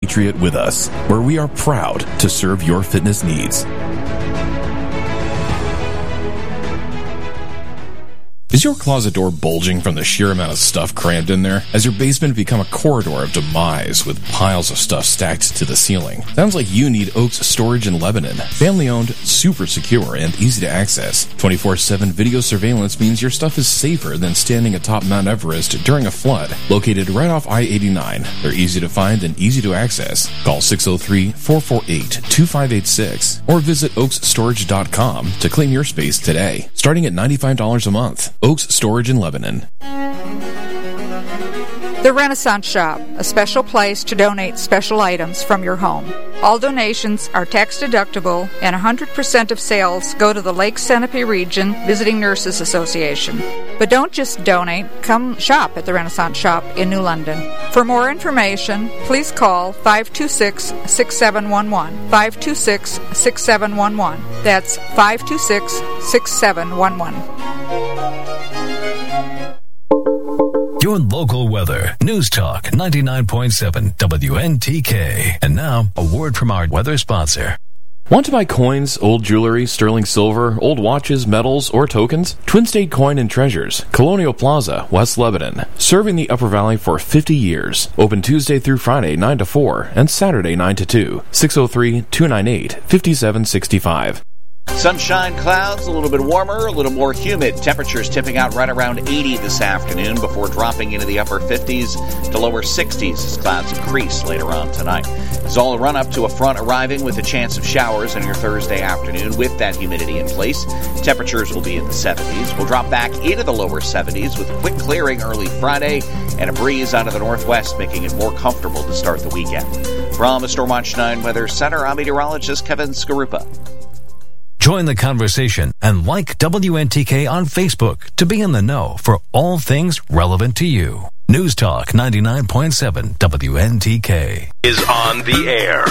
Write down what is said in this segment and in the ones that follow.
Patriot with us, where we are proud to serve your fitness needs. Is your closet door bulging from the sheer amount of stuff crammed in there? Has your basement become a corridor of demise with piles of stuff stacked to the ceiling? Sounds like you need Oaks Storage in Lebanon. Family-owned, super secure, and easy to access. 24/7 video surveillance means your stuff is safer than standing atop Mount Everest during a flood. Located right off I-89, they're easy to find and easy to access. Call 603-448-2586 or visit oaksstorage.com to claim your space today, starting at $95 a month. Oaks Storage in Lebanon. The Renaissance Shop, a special place to donate special items from your home. All donations are tax deductible and 100% of sales go to the Lake Sanapee Region Visiting Nurses Association. But don't just donate, come shop at the Renaissance Shop in New London. For more information, please call 526-6711. 526-6711. That's 526-6711. Your local weather. News Talk 99.7 WNTK. And now, a word from our weather sponsor. Want to buy coins, old jewelry, sterling silver, old watches, medals, or tokens? Twin State Coin and Treasures, Colonial Plaza, West Lebanon. Serving the Upper Valley for 50 years. Open Tuesday through Friday 9 to 4 and Saturday 9 to 2. 603-298-5765. Sunshine, clouds, a little bit warmer, a little more humid. Temperatures tipping out right around 80 this afternoon before dropping into the upper 50s to lower 60s as clouds increase later on tonight. It's all a run-up to a front arriving with a chance of showers on your Thursday afternoon with that humidity in place. Temperatures will be in the 70s. We'll drop back into the lower 70s with quick clearing early Friday and a breeze out of the northwest, making it more comfortable to start the weekend. From the Storm Watch 9 Weather Center, I'm meteorologist Kevin Skarupa. Join the conversation and like WNTK on Facebook to be in the know for all things relevant to you. News Talk 99.7 WNTK is on the air.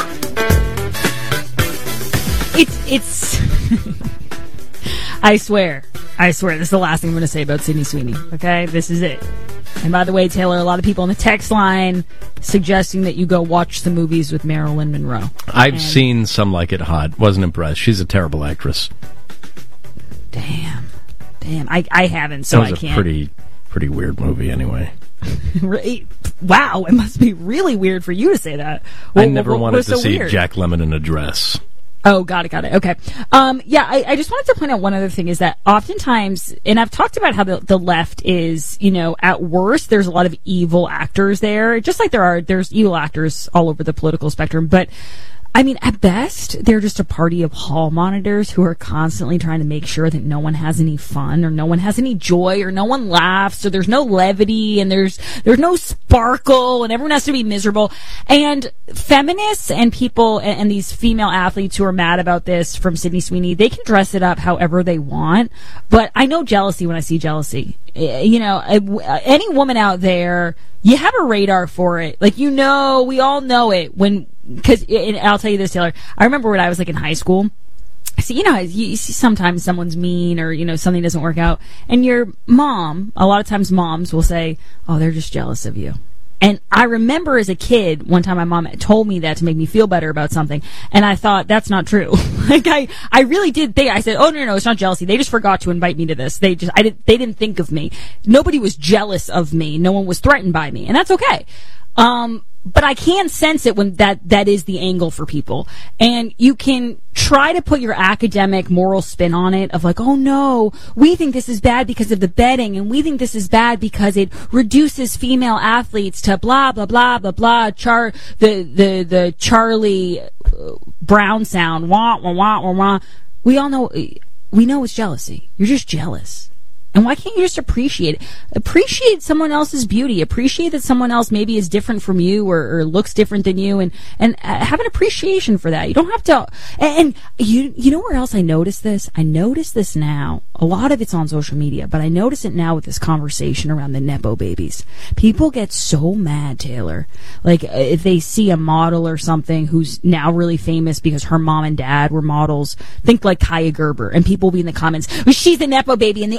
It's I swear, this is the last thing I'm going to say about Sydney Sweeney, okay? This is it. And by the way, Taylor, a lot of people on the text line suggesting that you go watch the movies with Marilyn Monroe. I've seen Some Like It Hot. Wasn't impressed. She's a terrible actress. Damn. I haven't, so I can't. That was a pretty weird movie anyway. Wow, it must be really weird for you to say that. I never wanted to see weird? Jack Lemmon in a dress. Oh, got it. Okay. I just wanted to point out one other thing is that oftentimes, and I've talked about how the left is, at worst, there's a lot of evil actors there, just like there's evil actors all over the political spectrum, but I mean, at best, they're just a party of hall monitors who are constantly trying to make sure that no one has any fun or no one has any joy or no one laughs or there's no levity and there's no sparkle and everyone has to be miserable. And feminists and people and these female athletes who are mad about this from Sydney Sweeney, they can dress it up however they want. But I know jealousy when I see jealousy. Any woman out there, you have a radar for it. Like, we all know it because I'll tell you this, Taylor. I remember when I was in high school. So, you see sometimes someone's mean or, something doesn't work out. And your mom, a lot of times moms will say, oh, they're just jealous of you. And I remember as a kid, one time my mom told me that to make me feel better about something. And I thought, that's not true. I really did think, I said, oh, no, it's not jealousy. They just forgot to invite me to this. They didn't think of me. Nobody was jealous of me. No one was threatened by me. And that's okay. But I can sense it when that is the angle for people. And you can try to put your academic moral spin on it of oh no, we think this is bad because of the betting, and we think this is bad because it reduces female athletes to blah, blah, blah, blah, blah, the Charlie Brown sound, wah, wah, wah, wah, wah. We know it's jealousy. You're just jealous. And why can't you just appreciate it? Appreciate someone else's beauty. Appreciate that someone else maybe is different from you or looks different than you, and have an appreciation for that. You don't have to. And you know where else I noticed this? I notice this now. A lot of it's on social media, but I notice it now with this conversation around the Nepo babies. People get so mad, Taylor. If they see a model or something who's now really famous because her mom and dad were models, think like Kaya Gerber, and people will be in the comments, well, she's a Nepo baby, and the only reason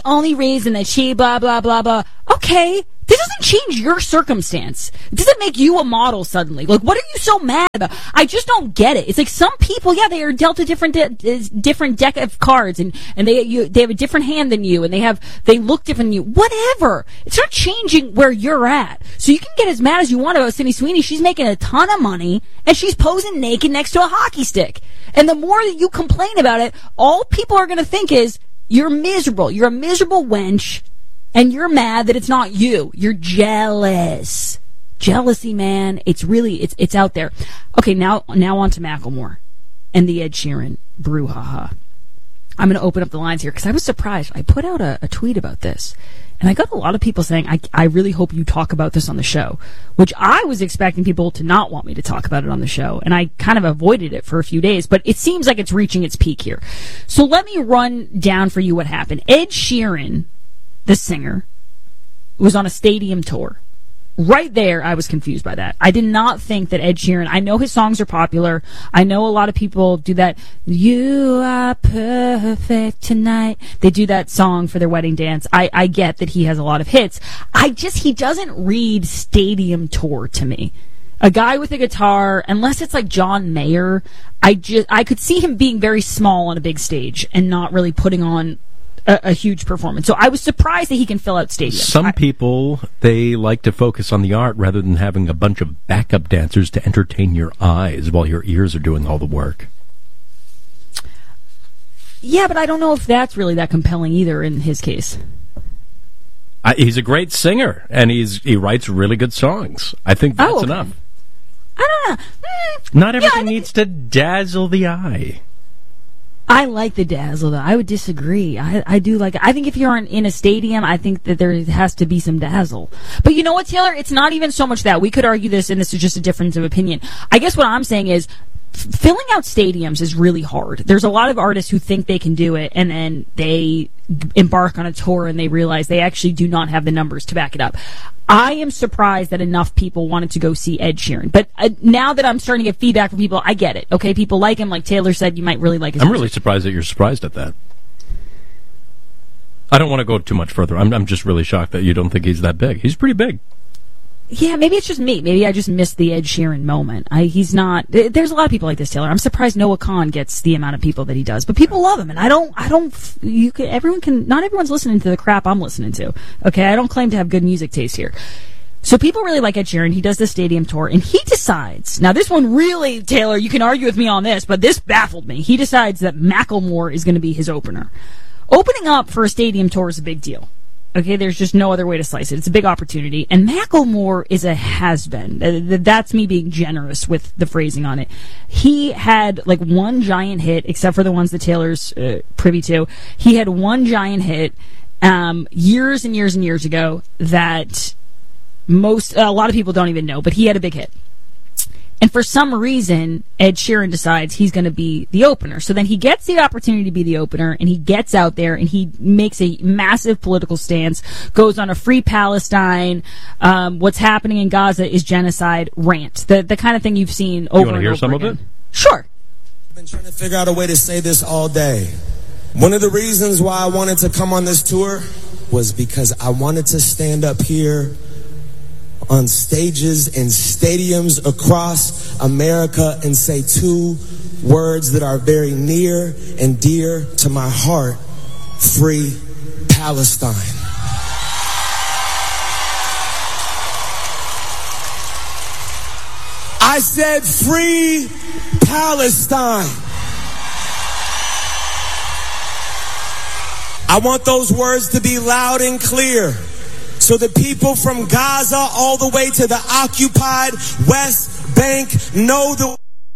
injuries and that she blah, blah, blah, blah. Okay. This doesn't change your circumstance. It doesn't make you a model suddenly. Like, what are you so mad about? I just don't get it. It's like some people, yeah, they are dealt a different deck of cards, and they have a different hand than you, and they look different than you. Whatever. It's not changing where you're at. So you can get as mad as you want about Sydney Sweeney. She's making a ton of money, and she's posing naked next to a hockey stick. And the more that you complain about it, all people are going to think is, you're miserable. You're a miserable wench. And you're mad that it's not you. You're jealous. Jealousy, man. It's out there. Okay, now on to Macklemore and the Ed Sheeran brouhaha. I'm going to open up the lines here because I was surprised. I put out a tweet about this, and I got a lot of people saying, I really hope you talk about this on the show, which I was expecting people to not want me to talk about it on the show, and I kind of avoided it for a few days, but it seems like it's reaching its peak here. So let me run down for you what happened. Ed Sheeran, the singer, was on a stadium tour. Right there, I was confused by that. I did not think that Ed Sheeran, I know his songs are popular. I know a lot of people do that, "You Are Perfect Tonight." They do that song for their wedding dance. I get that he has a lot of hits. He doesn't read stadium tour to me. A guy with a guitar, unless it's like John Mayer, I could see him being very small on a big stage and not really putting on a huge performance. So I was surprised that he can fill out stadiums. Some people, they like to focus on the art rather than having a bunch of backup dancers to entertain your eyes while your ears are doing all the work. Yeah, but I don't know if that's really that compelling either in his case. He's a great singer, and he writes really good songs. I think that's enough. I don't know. Not everything needs to dazzle the eye. I like the dazzle, though. I would disagree. I do like it. I think if you're in a stadium, I think that there has to be some dazzle. But you know what, Taylor? It's not even so much that. We could argue this, and this is just a difference of opinion. I guess what I'm saying is, filling out stadiums is really hard. There's a lot of artists who think they can do it, and then they embark on a tour and they realize they actually do not have the numbers to back it up. I am surprised that enough people wanted to go see Ed Sheeran. But now that I'm starting to get feedback from people, I get it. Okay, people like him. Like Taylor said, you might really like his music. Really surprised that you're surprised at that. I don't want to go too much further. I'm just really shocked that you don't think he's that big. He's pretty big. Yeah, maybe it's just me. Maybe I just missed the Ed Sheeran moment. He's not. There's a lot of people like this, Taylor. I'm surprised Noah Kahan gets the amount of people that he does, but people love him, and not everyone's listening to the crap I'm listening to. Okay, I don't claim to have good music taste here. So people really like Ed Sheeran. He does the stadium tour, and he decides. Now, this one really, Taylor, you can argue with me on this, but this baffled me. He decides that Macklemore is going to be his opener. Opening up for a stadium tour is a big deal. Okay, there's just no other way to slice it. It's a big opportunity. And Macklemore is a has-been. That's me being generous with the phrasing on it. He had like one giant hit, except for the ones that Taylor's privy to. He had one giant hit years and years and years ago that a lot of people don't even know, but he had a big hit. And for some reason, Ed Sheeran decides he's going to be the opener. So then he gets the opportunity to be the opener, and he gets out there, and he makes a massive political stance, goes on a free Palestine, what's happening in Gaza is genocide rant. The kind of thing you've seen over and over again. You want to hear some of it? Sure. I've been trying to figure out a way to say this all day. One of the reasons why I wanted to come on this tour was because I wanted to stand up here on stages and stadiums across America and say two words that are very near and dear to my heart: free Palestine. I said free Palestine. I want those words to be loud and clear, so the people from Gaza all the way to the occupied West Bank know the...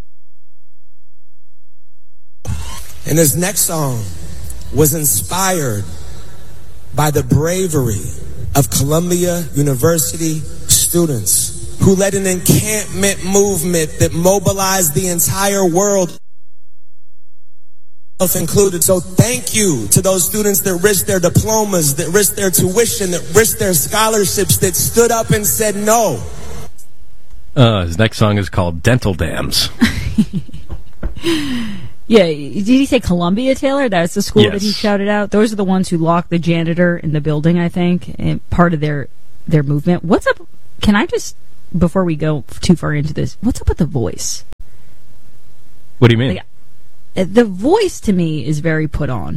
And this next song was inspired by the bravery of Columbia University students who led an encampment movement that mobilized the entire world, included. So thank you to those students that risked their diplomas, that risked their tuition, that risked their scholarships, that stood up and said no. His next song is called Dental Dams. Yeah, did he say Columbia, Taylor? That's the school that he Yes. shouted out. Those are the ones who locked the janitor in the building, I think, and part of their movement. What's up? Can I just, before we go too far into this, what's up with the voice? What do you mean? Like, the voice to me is very put on.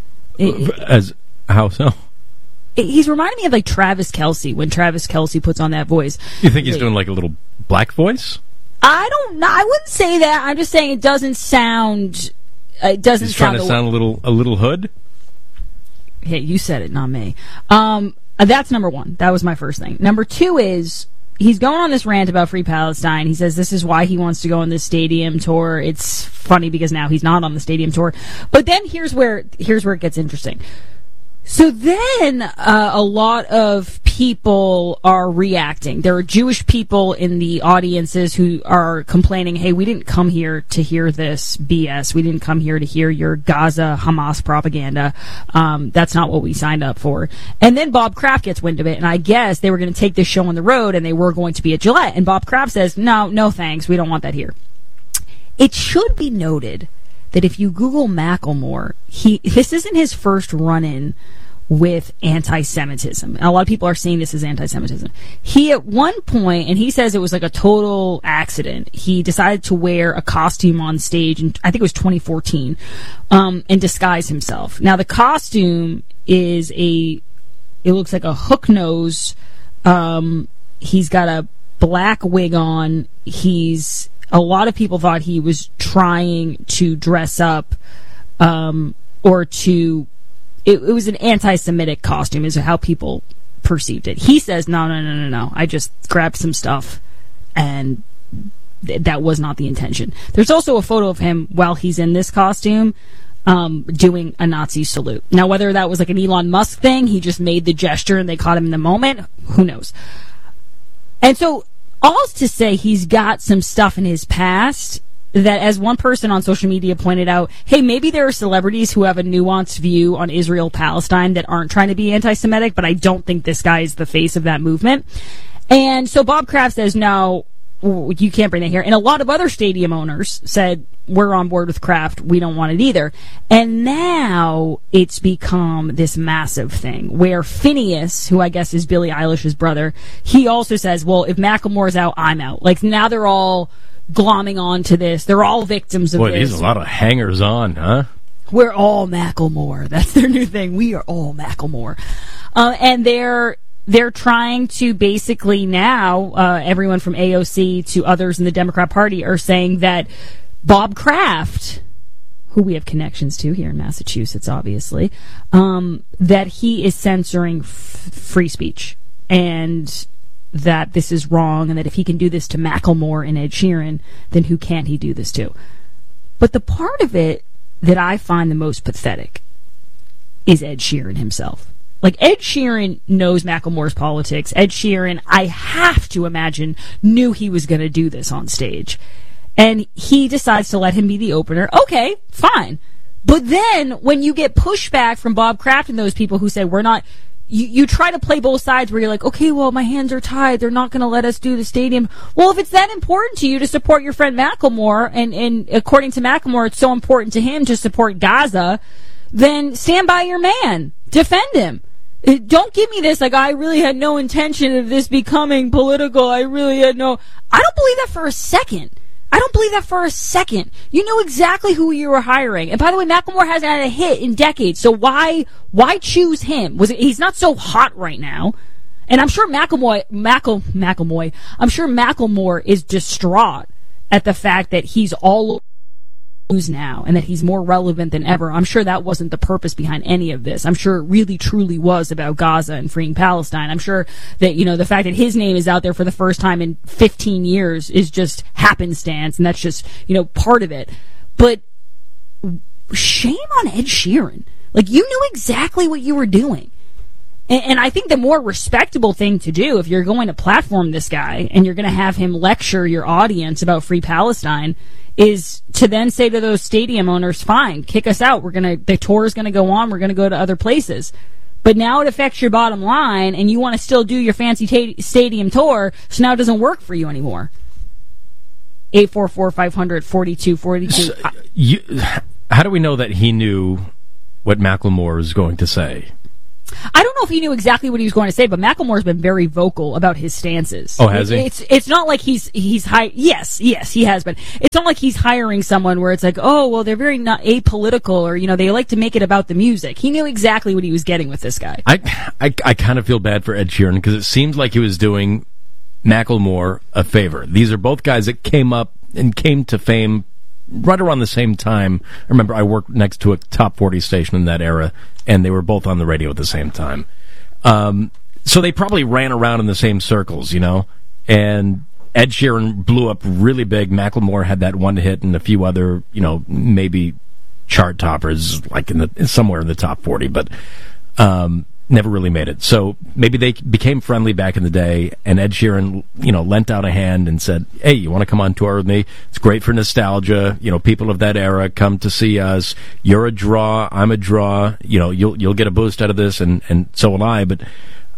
As how so? He's reminding me of like Travis Kelce when Travis Kelce puts on that voice. You think he's doing like a little black voice? I don't know. I wouldn't say that. I'm just saying it doesn't sound. It doesn't He's trying to sound a little hood. Hey, you said it, not me. That's number one. That was my first thing. Number two is he's going on this rant about Free Palestine. He says this is why he wants to go on this stadium tour. It's funny because now he's not on the stadium tour. But then here's where it gets interesting. So then a lot of people are reacting. There are Jewish people in the audiences who are complaining, hey, we didn't come here to hear this BS. We didn't come here to hear your Gaza Hamas propaganda. That's not what we signed up for. And then Bob Kraft gets wind of it, and I guess they were going to take this show on the road, and they were going to be at Gillette. And Bob Kraft says, no thanks. We don't want that here. It should be noted that if you Google Macklemore, this isn't his first run-in with anti-Semitism. And a lot of people are seeing this as anti-Semitism. He, at one point, and he says it was like a total accident, he decided to wear a costume on stage, and I think it was 2014, and disguise himself. Now, the costume is it looks like a hook nose. He's got a black wig on. A lot of people thought he was trying to dress up, or to, it was an anti-Semitic costume is how people perceived it. He says, no. I just grabbed some stuff and that was not the intention. There's also a photo of him while he's in this costume, doing a Nazi salute. Now, whether that was like an Elon Musk thing, he just made the gesture and they caught him in the moment, who knows? And so, all's to say he's got some stuff in his past that, as one person on social media pointed out, hey, maybe there are celebrities who have a nuanced view on Israel-Palestine that aren't trying to be anti-Semitic, but I don't think this guy is the face of that movement. And so Bob Kraft says, no, you can't bring that here. And a lot of other stadium owners said, we're on board with Kraft. We don't want it either. And now it's become this massive thing where Phineas, who I guess is Billie Eilish's brother, he also says, well, if Macklemore's out, I'm out. Like, now they're all glomming on to this. They're all victims of this. Boy, these are a lot of hangers on, huh? We're all Macklemore. That's their new thing. We are all Macklemore. And they're trying to basically now, everyone from AOC to others in the Democrat Party are saying that Bob Kraft, who we have connections to here in Massachusetts, obviously, that he is censoring free speech, and that this is wrong, and that if he can do this to Macklemore and Ed Sheeran, then who can't he do this to? But the part of it that I find the most pathetic is Ed Sheeran himself. Like, Ed Sheeran knows Macklemore's politics. Ed Sheeran, I have to imagine, knew he was going to do this on stage. And he decides to let him be the opener. Okay, fine. But then, when you get pushback from Bob Kraft and those people who say, we're not... You try to play both sides where you're like, okay, well, my hands are tied. They're not going to let us do the stadium. Well, if it's that important to you to support your friend Macklemore, and according to Macklemore, it's so important to him to support Gaza, then stand by your man. Defend him. Don't give me this, like, I really had no intention of this becoming political. I don't believe that for a second. You knew exactly who you were hiring. And by the way, Macklemore hasn't had a hit in decades, so why choose him? He's not so hot right now. And I'm sure Macklemore is distraught at the fact that he's all over news now and that he's more relevant than ever. I'm sure that wasn't the purpose behind any of this. I'm sure it really truly was about Gaza and freeing Palestine. I'm sure that, the fact that his name is out there for the first time in 15 years is just happenstance, and that's just, part of it. But shame on Ed Sheeran. Like, you knew exactly what you were doing. And I think the more respectable thing to do, if you're going to platform this guy and you're going to have him lecture your audience about free Palestine, is to then say to those stadium owners, fine, kick us out. The tour is going to go on. We're going to go to other places. But now it affects your bottom line, and you want to still do your fancy stadium tour, so now it doesn't work for you anymore. 844-500-4242. how do we know that he knew what Macklemore was going to say? I don't know if he knew exactly what he was going to say, but Macklemore's been very vocal about his stances. Oh, has he? It's not like he's Yes, he has been. It's not like he's hiring someone where it's like, oh, well, they're very not apolitical, or they like to make it about the music. He knew exactly what he was getting with this guy. I kind of feel bad for Ed Sheeran because it seems like he was doing Macklemore a favor. These are both guys that came up and came to fame right around the same time. I remember I worked next to a top 40 station in that era, and they were both on the radio at the same time. So they probably ran around in the same circles, and Ed Sheeran blew up really big. Macklemore had that one hit and a few other, maybe chart toppers, like somewhere in the top 40, but never really made it. So maybe they became friendly back in the day, and Ed Sheeran, lent out a hand and said, hey, you want to come on tour with me? It's great for nostalgia. People of that era come to see us. You're a draw. I'm a draw. You'll get a boost out of this, and so will I. But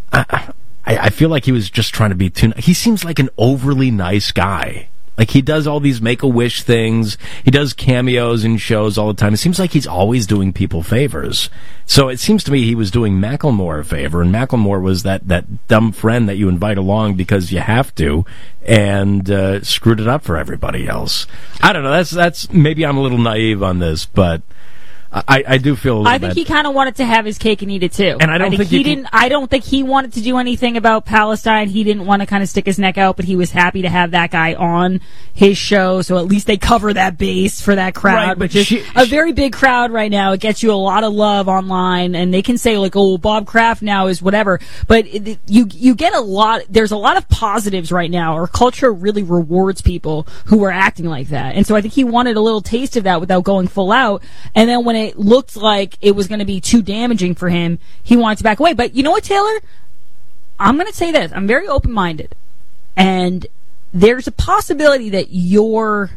I feel like he was just trying to be too... He seems like an overly nice guy. Like, he does all these Make-A-Wish things. He does cameos in shows all the time. It seems like he's always doing people favors. So it seems to me he was doing Macklemore a favor, and Macklemore was that dumb friend that you invite along because you have to, and screwed it up for everybody else. I don't know. That's maybe I'm a little naive on this, but I do feel a little I think he kind of wanted to have his cake and eat it too. And I don't think he wanted to do anything about Palestine. He didn't want to kind of stick his neck out, but he was happy to have that guy on his show, so at least they cover that base for that crowd, right, which is a very big crowd right now. It gets you a lot of love online, and they can say like, oh, Bob Kraft now is whatever, but you get a lot. There's a lot of positives right now. Our culture really rewards people who are acting like that, and so I think he wanted a little taste of that without going full out, and then when it looked like it was going to be too damaging for him, he wanted to back away. But you know what, Taylor? I'm going to say this. I'm very open-minded. And there's a possibility that your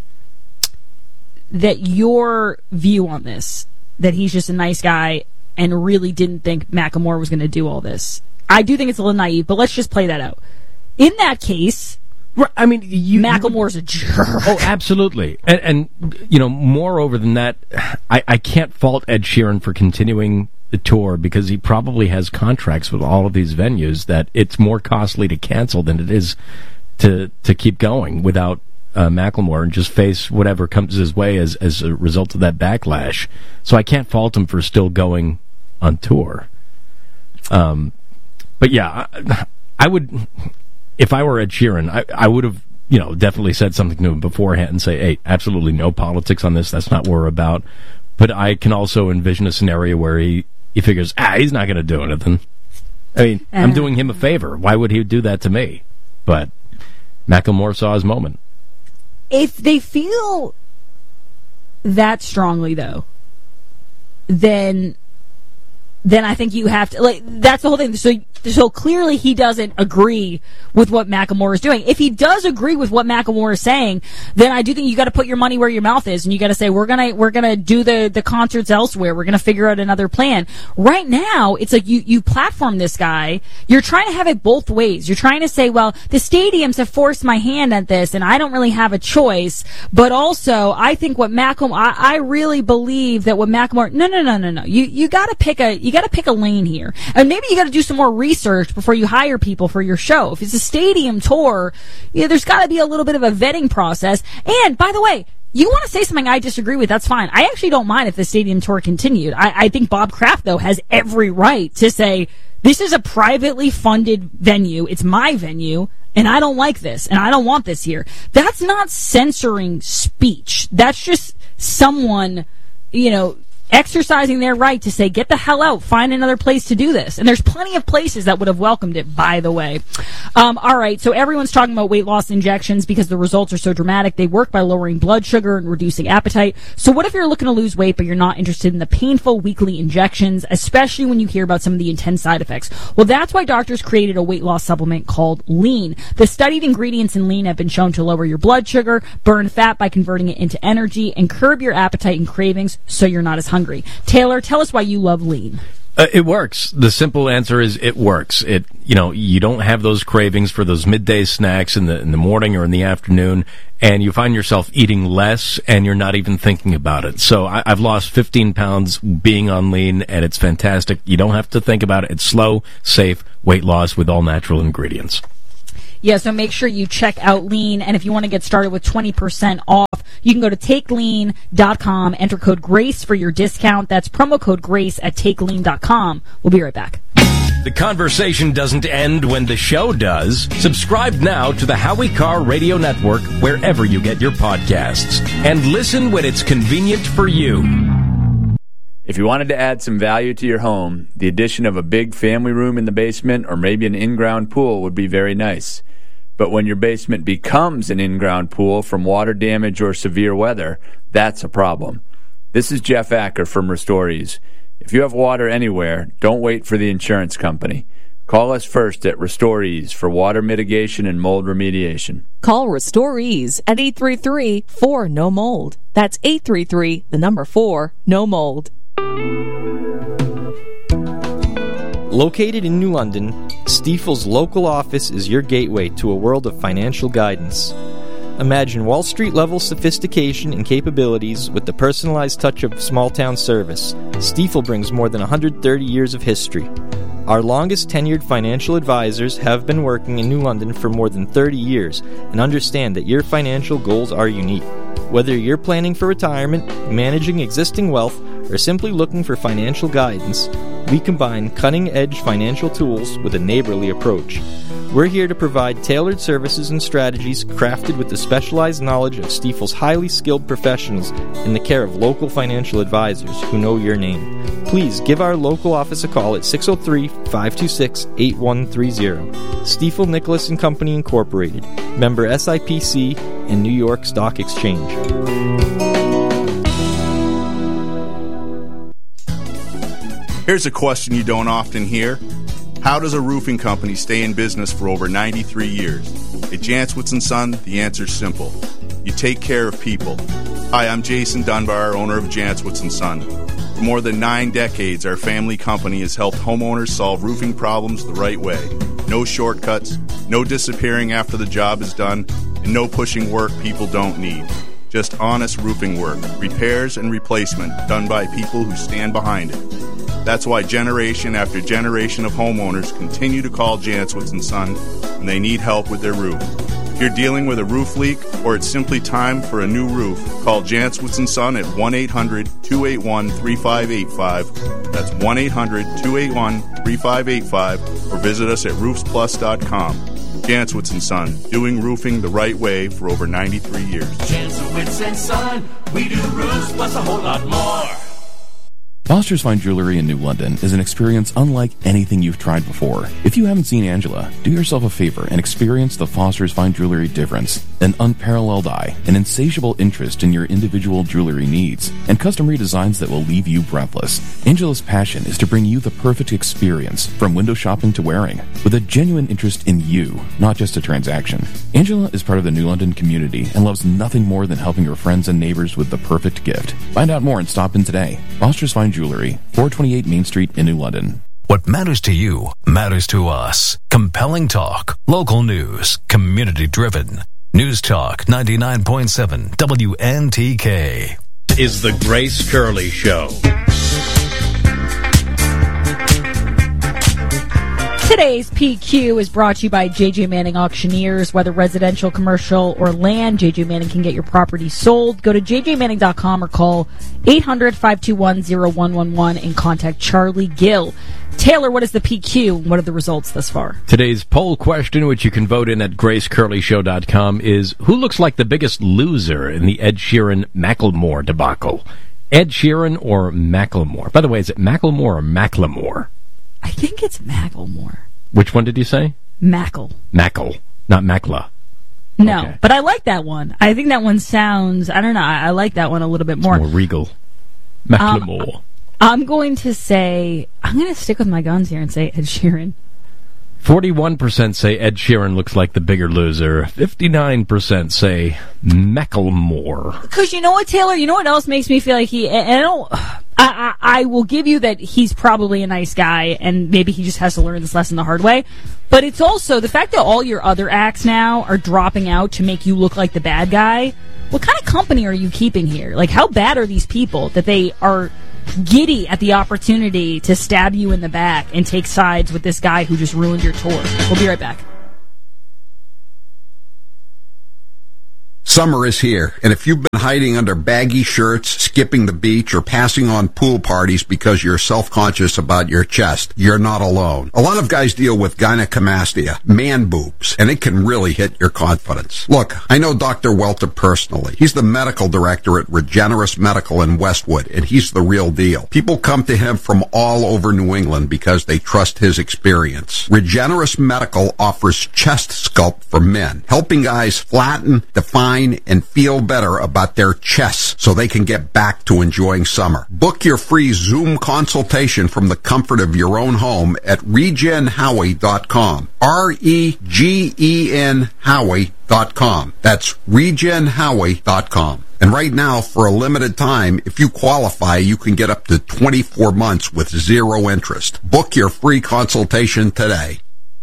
view on this, that he's just a nice guy and really didn't think Macklemore was going to do all this. I do think it's a little naive, but let's just play that out. In that case... I mean, Macklemore's a jerk. Oh, absolutely. And moreover than that, I can't fault Ed Sheeran for continuing the tour because he probably has contracts with all of these venues that it's more costly to cancel than it is to keep going without Macklemore and just face whatever comes his way as a result of that backlash. So I can't fault him for still going on tour. But yeah, I would... If I were Ed Sheeran, I would have, definitely said something to him beforehand and say, hey, absolutely no politics on this. That's not what we're about. But I can also envision a scenario where he figures, he's not going to do anything. I mean, I'm doing him a favor. Why would he do that to me? But Macklemore saw his moment. If they feel that strongly, though, then I think you have to, that's the whole thing. So clearly he doesn't agree with what Macklemore is doing. If he does agree with what Macklemore is saying, then I do think you got to put your money where your mouth is, and you got to say, we're gonna do the concerts elsewhere. We're gonna figure out another plan. Right now, it's like you platform this guy. You're trying to have it both ways. You're trying to say, well, the stadiums have forced my hand at this, and I don't really have a choice. But also, I think what I really believe that what Macklemore. No. You got to pick a lane here, and maybe you got to do some more research before you hire people for your show. If it's a stadium tour, there's got to be a little bit of a vetting process. And by the way, you want to say something I disagree with, that's fine. I actually don't mind if the stadium tour continued. I think Bob Kraft, though, has every right to say, this is a privately funded venue. It's my venue, and I don't like this, and I don't want this here. That's not censoring speech. That's just someone, exercising their right to say, get the hell out, find another place to do this. And there's plenty of places that would have welcomed it, by the way. All right, so everyone's talking about weight loss injections because the results are so dramatic. They work by lowering blood sugar and reducing appetite. So what if you're looking to lose weight, but you're not interested in the painful weekly injections, especially when you hear about some of the intense side effects? Well, that's why doctors created a weight loss supplement called Lean. The studied ingredients in Lean have been shown to lower your blood sugar, burn fat by converting it into energy, and curb your appetite and cravings so you're not as hungry. Taylor, tell us why you love Lean. It works. The simple answer is it works. You don't have those cravings for those midday snacks in the morning or in the afternoon, and you find yourself eating less, and you're not even thinking about it. So I've lost 15 pounds being on lean, and it's fantastic. You don't have to think about it. It's slow, safe weight loss with all natural ingredients. Yeah, so make sure you check out Lean, and if you want to get started with 20% off, you can go to TakeLean.com, enter code GRACE for your discount. That's promo code GRACE at TakeLean.com. We'll be right back. The conversation doesn't end when the show does. Subscribe now to the Howie Carr Radio Network wherever you get your podcasts, and listen when it's convenient for you. If you wanted to add some value to your home, the addition of a big family room in the basement or maybe an in-ground pool would be very nice. But when your basement becomes an in-ground pool from water damage or severe weather, that's a problem. This is Jeff Acker from RestoreEase. If you have water anywhere, don't wait for the insurance company. Call us first at RestoreEase for water mitigation and mold remediation. Call RestoreEase at 833-4-NO-MOLD. That's 833-4-NO-MOLD. Located in New London, Stifel's local office is your gateway to a world of financial guidance. Imagine Wall Street-level sophistication and capabilities with the personalized touch of small-town service. Stifel brings more than 130 years of history. Our longest tenured financial advisors have been working in New London for more than 30 years and understand that your financial goals are unique. Whether you're planning for retirement, managing existing wealth, or simply looking for financial guidance, we combine cutting-edge financial tools with a neighborly approach. We're here to provide tailored services and strategies crafted with the specialized knowledge of Stifel's highly skilled professionals in the care of local financial advisors who know your name. Please give our local office a call at 603-526-8130. Stifel Nicholas & Company Incorporated, member SIPC and New York Stock Exchange. Here's a question you don't often hear. How does a roofing company stay in business for over 93 years? At Jantzwitz & Son, the answer's simple. You take care of people. Hi, I'm Jason Dunbar, owner of Jantzwitz & Son. For more than 9 decades, our family company has helped homeowners solve roofing problems the right way. No shortcuts, no disappearing after the job is done, and no pushing work people don't need. Just honest roofing work, repairs and replacement done by people who stand behind it. That's why generation after generation of homeowners continue to call Jantzwitz & Son when they need help with their roof. If you're dealing with a roof leak or it's simply time for a new roof, call Jantzwitz & Son at 1-800-281-3585. That's 1-800-281-3585 or visit us at roofsplus.com. Jantzwitz & Son, doing roofing the right way for over 93 years. Jantzwitz & Son, we do roofs plus a whole lot more. Foster's Fine Jewelry in New London is an experience unlike anything you've tried before. If you haven't seen Angela, do yourself a favor and experience the Foster's Fine Jewelry difference. An unparalleled eye, an insatiable interest in your individual jewelry needs, and custom redesigns that will leave you breathless. Angela's passion is to bring you the perfect experience, from window shopping to wearing, with a genuine interest in you, not just a transaction. Angela is part of the New London community and loves nothing more than helping her friends and neighbors with the perfect gift. Find out more and stop in today. Foster's Fine Jewelry, 428 Main Street in New London. What matters to you matters to us. Compelling talk, local news, community-driven. News Talk 99.7 WNTK. Is the Grace Curley Show. Today's PQ is brought to you by J.J. Manning Auctioneers. Whether residential, commercial, or land, J.J. Manning can get your property sold. Go to jjmanning.com or call 800-521-0111 and contact Charlie Gill. Taylor, what is the PQ? What are the results thus far? Today's poll question, which you can vote in at gracecurleyshow.com, is who looks like the biggest loser in the Ed Sheeran-Macklemore debacle? Ed Sheeran or Macklemore? By the way, is it Macklemore or Macklemore? I think it's Macklemore. Which one did you say? Mackle, not Mackla. No, okay. But I like that one. I think that one sounds, I don't know, I like that one a little bit more. It's more regal. Macklemore. I'm going to stick with my guns here and say Ed Sheeran. 41% say Ed Sheeran looks like the bigger loser. 59% say Macklemore. Because you know what, Taylor? You know what else makes me feel like I will give you that he's probably a nice guy, and maybe he just has to learn this lesson the hard way. But it's also the fact that all your other acts now are dropping out to make you look like the bad guy. What kind of company are you keeping here? Like, how bad are these people that they are giddy at the opportunity to stab you in the back and take sides with this guy who just ruined your tour? We'll be right back. Summer is here, and if you've been hiding under baggy shirts, skipping the beach, or passing on pool parties because you're self-conscious about your chest, you're not alone. A lot of guys deal with gynecomastia, man boobs, and it can really hit your confidence. Look, I know Dr. Welter personally. He's the medical director at Regenerous Medical in Westwood, and he's the real deal. People come to him from all over New England because they trust his experience. Regenerous Medical offers chest sculpt for men, helping guys flatten, define, and feel better about their chests so they can get back to enjoying summer. Book your free Zoom consultation from the comfort of your own home at regenhowie.com. REGEN Howie.com. That's regenhowie.com. And right now, for a limited time, if you qualify, you can get up to 24 months with zero interest. Book your free consultation today.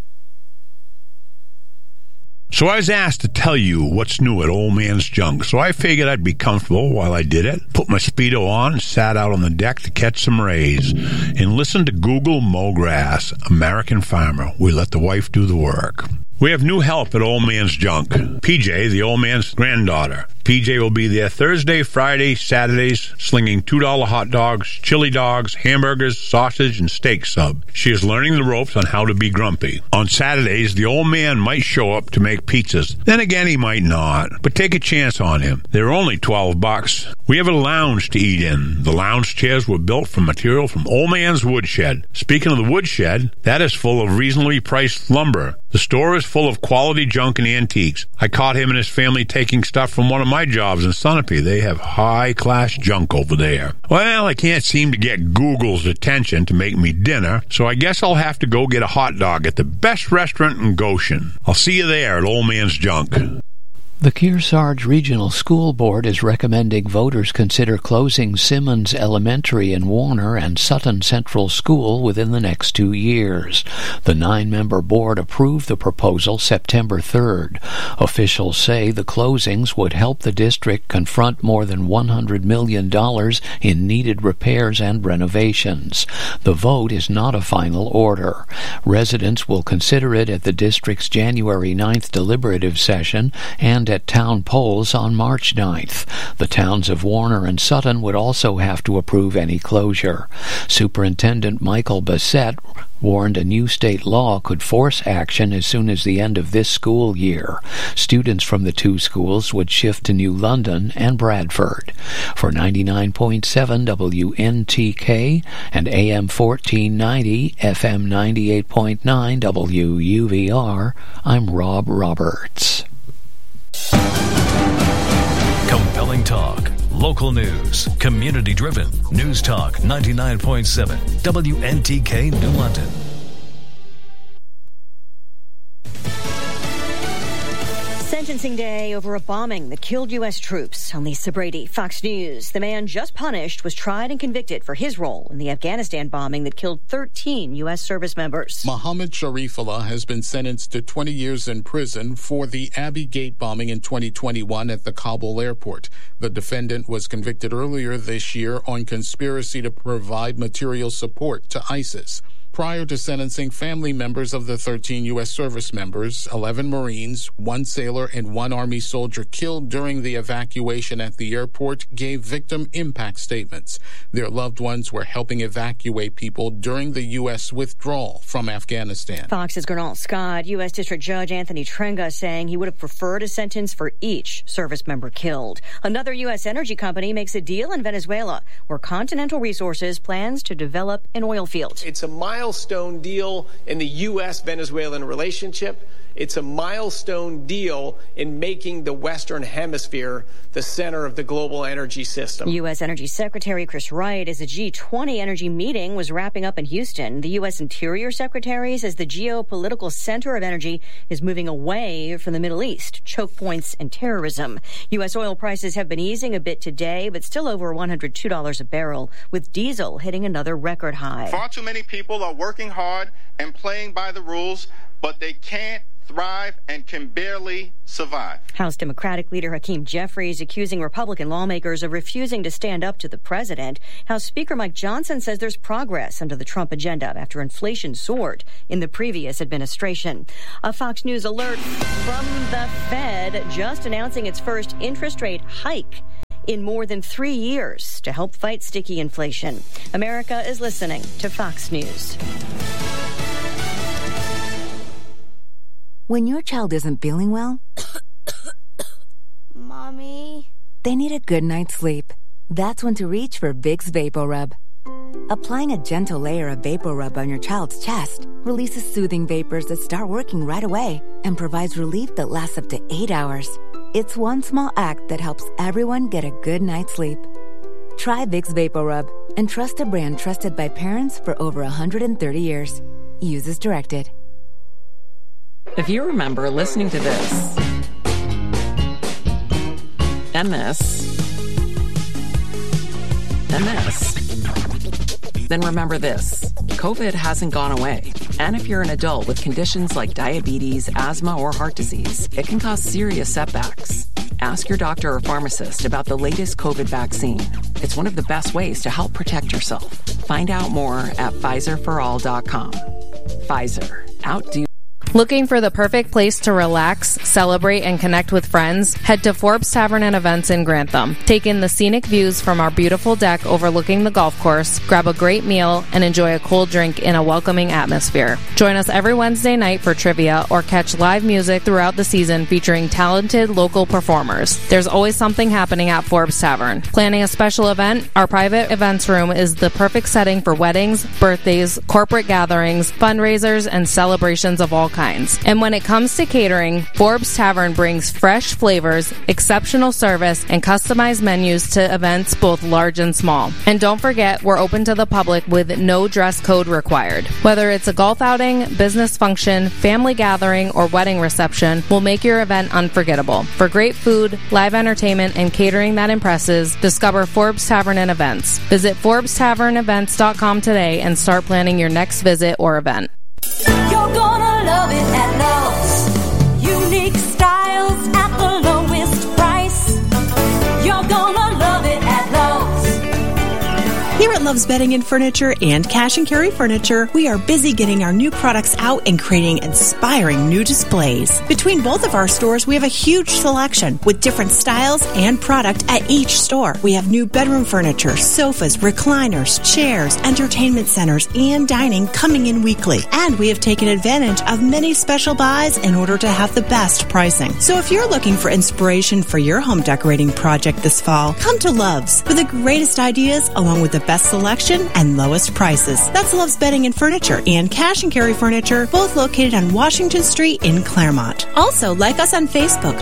So I was asked to tell you what's new at Old Man's Junk, so I figured I'd be comfortable while I did it, put my Speedo on and sat out on the deck to catch some rays, and listen to Google Mow Grass, American Farmer. We let the wife do the work. We have new help at Old Man's Junk. PJ, the old man's granddaughter. PJ will be there Thursday, Friday, Saturdays, slinging $2 hot dogs, chili dogs, hamburgers, sausage, and steak sub. She is learning the ropes on how to be grumpy. On Saturdays, the old man might show up to make pizzas. Then again, he might not. But take a chance on him. They're only $12. We have a lounge to eat in. The lounge chairs were built from material from Old Man's Woodshed. Speaking of the woodshed, that is full of reasonably priced lumber. The store is full of quality junk and antiques. I caught him and his family taking stuff from one of my jobs in Sunapee. They have high-class junk over there. Well, I can't seem to get Google's attention to make me dinner, so I guess I'll have to go get a hot dog at the best restaurant in Goshen. I'll see you there at Old Man's Junk. The Kearsarge Regional School Board is recommending voters consider closing Simmons Elementary in Warner and Sutton Central School within the next 2 years. The 9-member board approved the proposal September 3rd. Officials say the closings would help the district confront more than $100 million in needed repairs and renovations. The vote is not a final order. Residents will consider it at the district's January 9th deliberative session and at town polls on March 9th. The towns of Warner and Sutton would also have to approve any closure. Superintendent Michael Bassett warned a new state law could force action as soon as the end of this school year. Students from the two schools would shift to New London and Bradford. For 99.7 WNTK and AM 1490, FM 98.9 WUVR, I'm Rob Roberts. Compelling talk, local news, community-driven. News Talk 99.7 WNTK New London. Sentencing day over a bombing that killed U.S. troops. I'm Lisa Brady, Fox News. The man just punished was tried and convicted for his role in the Afghanistan bombing that killed 13 U.S. service members. Mohammed Sharifullah has been sentenced to 20 years in prison for the Abbey Gate bombing in 2021 at the Kabul airport. The defendant was convicted earlier this year on conspiracy to provide material support to ISIS. Prior to sentencing, family members of the 13 U.S. service members, 11 Marines, 1 sailor, and 1 Army soldier killed during the evacuation at the airport gave victim impact statements. Their loved ones were helping evacuate people during the U.S. withdrawal from Afghanistan. Fox's Gernal Scott, U.S. District Judge Anthony Trenga saying he would have preferred a sentence for each service member killed. Another U.S. energy company makes a deal in Venezuela where Continental Resources plans to develop an oil field. It's a milestone deal in the U.S.-Venezuelan relationship, It's a milestone deal in making the Western Hemisphere the center of the global energy system. U.S. Energy Secretary Chris Wright, as the G20 energy meeting was wrapping up in Houston, the U.S. Interior Secretary says the geopolitical center of energy is moving away from the Middle East, choke points, and terrorism. U.S. oil prices have been easing a bit today, but still over $102 a barrel, with diesel hitting another record high. Far too many people are working hard and playing by the rules, but they can't thrive and can barely survive. House Democratic leader Hakeem Jeffries accusing Republican lawmakers of refusing to stand up to the president. House Speaker Mike Johnson says there's progress under the Trump agenda after inflation soared in the previous administration. A Fox News alert from the Fed just announcing its first interest rate hike in more than 3 years to help fight sticky inflation. America is listening to Fox News. When your child isn't feeling well, Mommy, they need a good night's sleep. That's when to reach for Vicks VapoRub. Applying a gentle layer of VapoRub on your child's chest releases soothing vapors that start working right away and provides relief that lasts up to 8 hours. It's one small act that helps everyone get a good night's sleep. Try Vicks VapoRub and trust a brand trusted by parents for over 130 years. Use as directed. If you remember listening to this, and this, and this, then remember this. COVID hasn't gone away. And if you're an adult with conditions like diabetes, asthma, or heart disease, it can cause serious setbacks. Ask your doctor or pharmacist about the latest COVID vaccine. It's one of the best ways to help protect yourself. Find out more at PfizerForAll.com. Pfizer. Outdo. Looking for the perfect place to relax, celebrate, and connect with friends? Head to Forbes Tavern and Events in Grantham. Take in the scenic views from our beautiful deck overlooking the golf course, grab a great meal, and enjoy a cold drink in a welcoming atmosphere. Join us every Wednesday night for trivia or catch live music throughout the season featuring talented local performers. There's always something happening at Forbes Tavern. Planning a special event? Our private events room is the perfect setting for weddings, birthdays, corporate gatherings, fundraisers, and celebrations of all kinds. And when it comes to catering, Forbes Tavern brings fresh flavors, exceptional service, and customized menus to events both large and small. And don't forget, we're open to the public with no dress code required. Whether it's a golf outing, business function, family gathering, or wedding reception, we'll make your event unforgettable. For great food, live entertainment, and catering that impresses, discover Forbes Tavern and Events. Visit ForbesTavernEvents.com today and start planning your next visit or event. You're gonna love it at Lowe's. Unique styles at the lowest price. You're gonna love it at Lowe's. Here at Love's Bedding and Furniture and Cash and Carry Furniture, we are busy getting our new products out and creating inspiring new displays. Between both of our stores, we have a huge selection with different styles and product at each store. We have new bedroom furniture, sofas, recliners, chairs, entertainment centers, and dining coming in weekly. And we have taken advantage of many special buys in order to have the best pricing. So if you're looking for inspiration for your home decorating project this fall, come to Love's for the greatest ideas along with the best selection and lowest prices. That's Love's Bedding and Furniture and Cash and Carry Furniture, both located on Washington Street in Claremont. Also, like us on Facebook.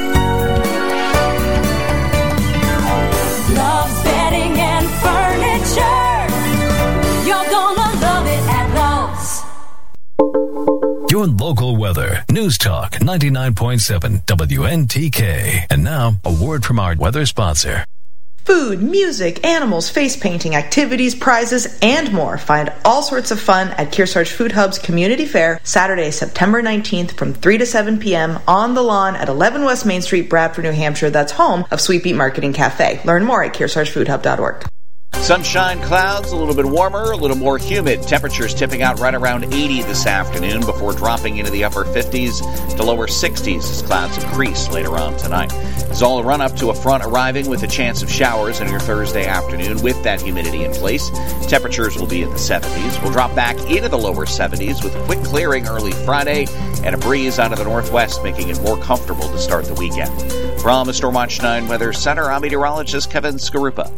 Love's Bedding and Furniture. You're gonna love it at Lowe's. Your local weather. News Talk 99.7 WNTK. And now, a word from our weather sponsor. Food, music, animals, face painting, activities, prizes, and more. Find all sorts of fun at Kearsarge Food Hub's Community Fair, Saturday, September 19th from 3 to 7 p.m. on the lawn at 11 West Main Street, Bradford, New Hampshire. That's home of Sweet Beet Marketing Cafe. Learn more at KearsargeFoodHub.org. Sunshine, clouds, a little bit warmer, a little more humid. Temperatures tipping out right around 80 this afternoon before dropping into the upper 50s to lower 60s as clouds increase later on tonight. It's all a run up to a front arriving with a chance of showers on your Thursday afternoon with that humidity in place. Temperatures will be in the 70s. We'll drop back into the lower 70s with quick clearing early Friday and a breeze out of the northwest, making it more comfortable to start the weekend. From the Stormwatch 9 Weather Center, I'm meteorologist Kevin Skarupa.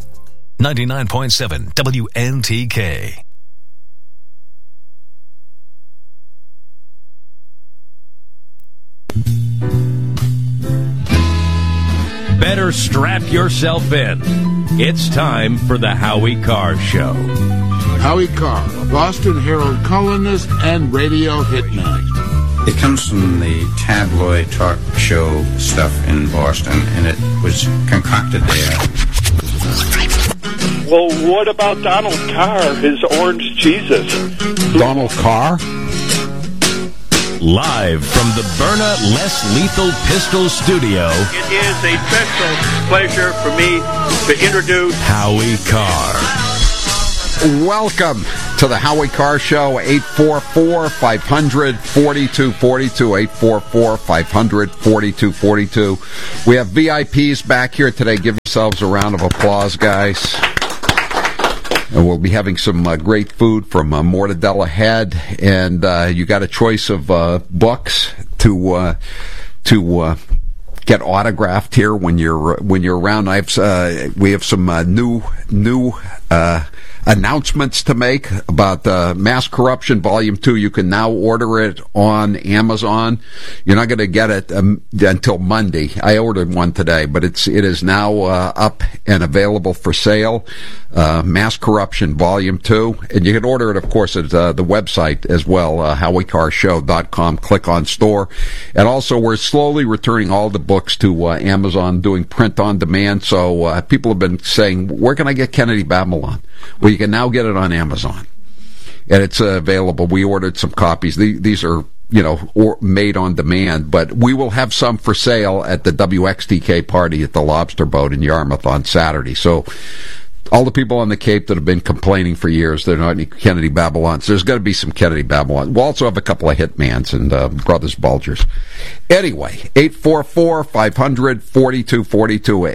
99.7 WNTK. better strap yourself in. It's time for the Howie Carr Show. Howie Carr, a Boston Herald columnist and radio hitman. It comes from the tabloid talk show stuff in Boston, and it was concocted there. Well, what about Donald Carr, his orange Jesus? Donald Carr? Live from the Byrna Less Lethal Pistol Studio. It is a special pleasure for me to introduce Howie Carr. Welcome to the Howie Carr Show, 844-500-4242, 844-500-4242. We have VIPs back here today. Give yourselves a round of applause, guys. And we'll be having some great food from Mortadella Head, and you got a choice of books to get autographed here when you're around. We have some new announcements to make about Mass Corruption Volume 2. You can now order it on Amazon. You're not going to get it until Monday. I ordered one today, but it is now up and available for sale. Mass Corruption Volume 2. And you can order it, of course, at the website as well, HowieCarrShow.com. Click on store. And also, we're slowly returning all the books to Amazon, doing print on demand. So people have been saying, where can I get Kennedy Babylon? Well, you can now get it on Amazon, and it's available. We ordered some copies. These are, made on demand, but we will have some for sale at the WXTK party at the Lobster Boat in Yarmouth on Saturday. So all the people on the Cape that have been complaining for years there are not any Kennedy Babylons, there's got to be some Kennedy Babylon. We'll also have a couple of Hitmans and Brothers Bulgers. Anyway, 844-500-4242,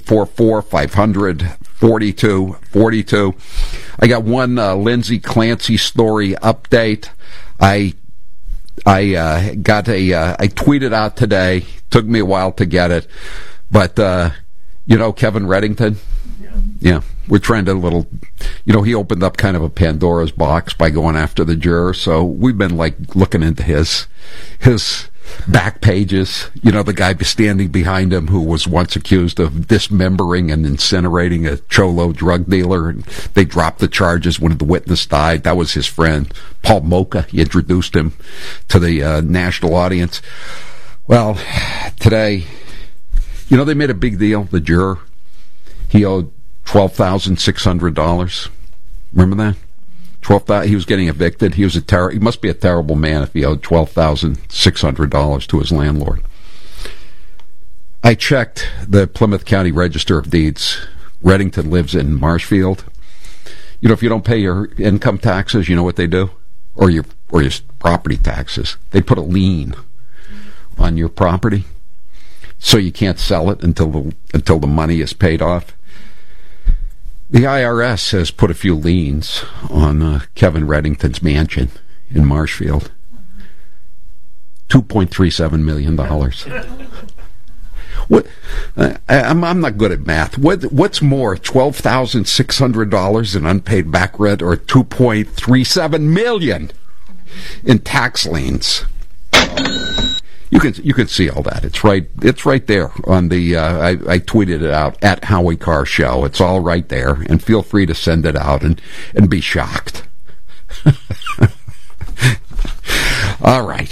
844-500-4242. I got one Lindsay Clancy story update. I tweeted out today. Took me a while to get it, but Kevin Reddington. Yeah, we're trying to he opened up kind of a Pandora's box by going after the juror. So we've been looking into his back pages. The guy standing behind him who was once accused of dismembering and incinerating a Cholo drug dealer, and they dropped the charges when the witness died. That was his friend, Paul Mocha. He introduced him to the national audience. Well, today, they made a big deal. The juror, he owed $12,600. Remember that? He was getting evicted. He must be a terrible man if he owed $12,600 to his landlord. I checked the Plymouth County Register of Deeds. Reddington lives in Marshfield. If you don't pay your income taxes, you know what they do? Or your property taxes. They put a lien on your property, so you can't sell it until the money is paid off. The IRS has put a few liens on Kevin Reddington's mansion in Marshfield. $2.37 million. What? I'm not good at math. What's more, $12,600 in unpaid back rent, or $2.37 million in tax liens? You can see all that. It's right there on the. I tweeted it out at Howie Carr Show. It's all right there, and feel free to send it out and be shocked. All right,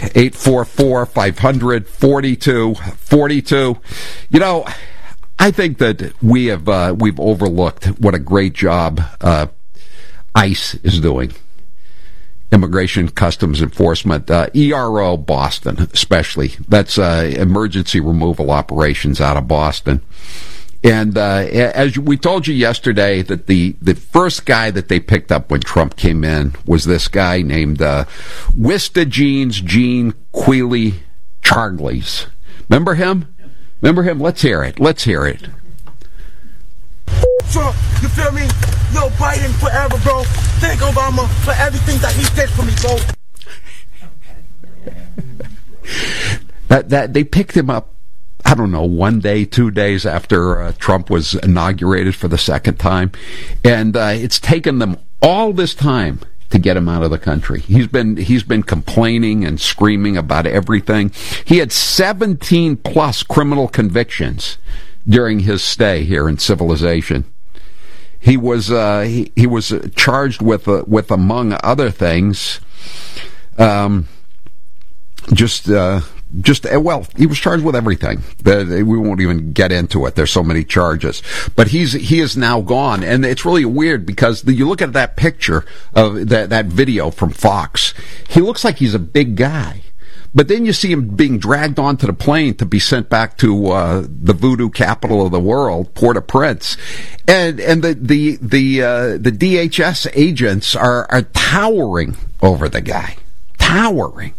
844-500-4242. I think that we've overlooked what a great job ICE is doing. Immigration Customs Enforcement, ERO Boston especially. That's emergency removal operations out of Boston. And as we told you yesterday, that the first guy that they picked up when Trump came in was this guy named Wista Jeans Gene Quealy Chargleys. Remember him? Let's hear it. Trump, you feel me? No, Biden forever, bro. Thank Obama for everything that he did for me, bro. That they picked him up, I don't know, 1 day, 2 days after Trump was inaugurated for the second time, and it's taken them all this time to get him out of the country. He's been complaining and screaming about everything. He had 17 plus criminal convictions during his stay here in civilization. He was charged with among other things, he was charged with everything. We won't even get into it. There's so many charges. But he is now gone. And it's really weird because you look at that picture of that video from Fox. He looks like he's a big guy. But then you see him being dragged onto the plane to be sent back to the voodoo capital of the world, Port-au-Prince, and the DHS agents are towering over the guy, towering.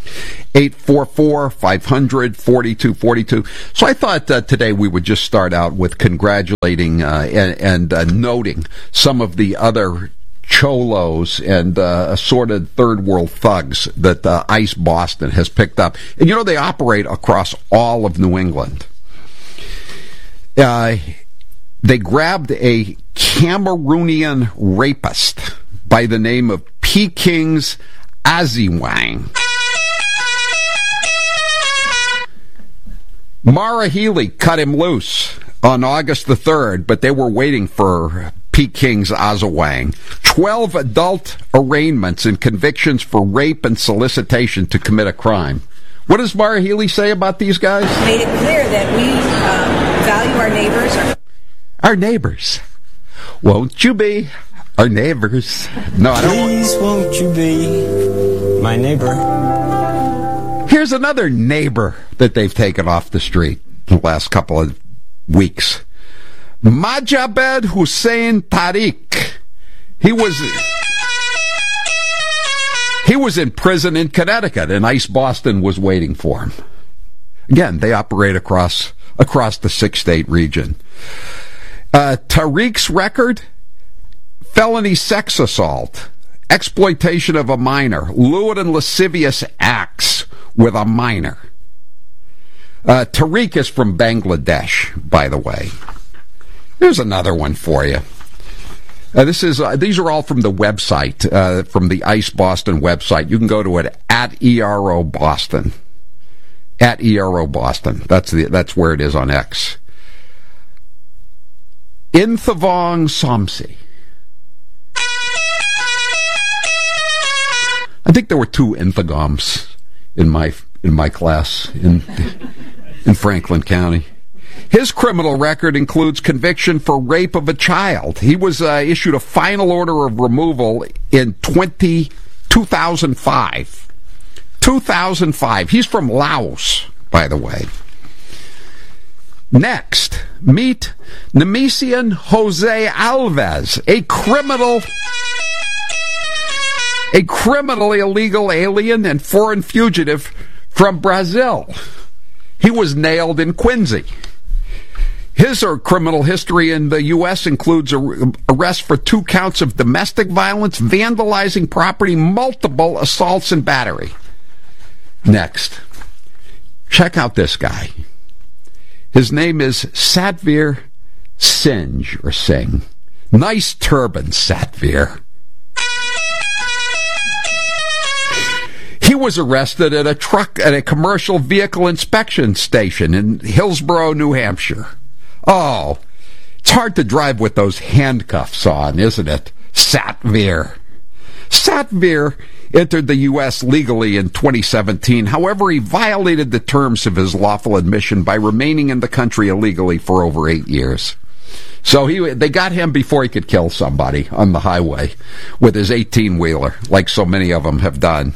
844-500-4242. So I thought today we would just start out with congratulating and noting some of the other cholos and assorted third world thugs that ICE Boston has picked up. And they operate across all of New England. They grabbed a Cameroonian rapist by the name of P-Kings Aziwang. Mara Healy cut him loose on August the 3rd, but they were waiting for P-Kings Aziwang. 12 adult arraignments and convictions for rape and solicitation to commit a crime. What does Mara Healy say about these guys? Made it clear that we value our neighbors. Our neighbors. Won't you be our neighbors? No, I don't. Please, won't you be my neighbor? Here's another neighbor that they've taken off the street the last couple of weeks. Majabed Hussein Tariq. He was in prison in Connecticut, and ICE Boston was waiting for him. Again, they operate across the 6-state region. Tariq's record: felony sex assault, exploitation of a minor, lewd and lascivious acts with a minor. Tariq is from Bangladesh, by the way. Here's another one for you. These are all from the website, from the ICE Boston website. You can go to it at ERO Boston. At ERO Boston. That's where it is on X. Inthavong Somsi. I think there were 2 Inthagoms in my class in Franklin County. His criminal record includes conviction for rape of a child. He was issued a final order of removal in 2005. 2005. He's from Laos, by the way. Next, meet Nemesian Jose Alves, a criminally illegal alien and foreign fugitive from Brazil. He was nailed in Quincy. His criminal history in the U.S. includes arrest for 2 counts of domestic violence, vandalizing property, multiple assaults, and battery. Next, check out this guy. His name is Satvir Singh. Nice turban, Satvir. He was arrested at a commercial vehicle inspection station in Hillsborough, New Hampshire. Oh, it's hard to drive with those handcuffs on, isn't it? Satvir. Satvir entered the U.S. legally in 2017. However, he violated the terms of his lawful admission by remaining in the country illegally for over 8 years. So they got him before he could kill somebody on the highway with his 18-wheeler, like so many of them have done.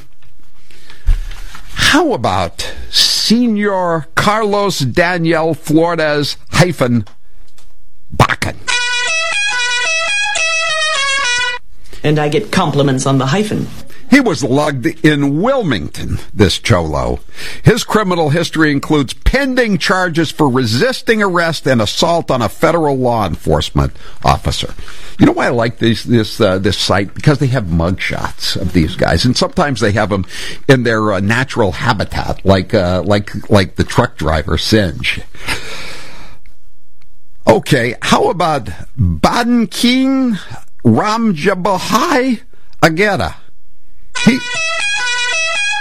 How about Senor Carlos Daniel Flores -Bakken? And I get compliments on the hyphen. He was lugged in Wilmington, this cholo. His criminal history includes pending charges for resisting arrest and assault on a federal law enforcement officer. You know why I like this site? Because they have mugshots of these guys, and sometimes they have them in their natural habitat, like the truck driver Singe. Okay, how about Baden King Ramjabahai Agera?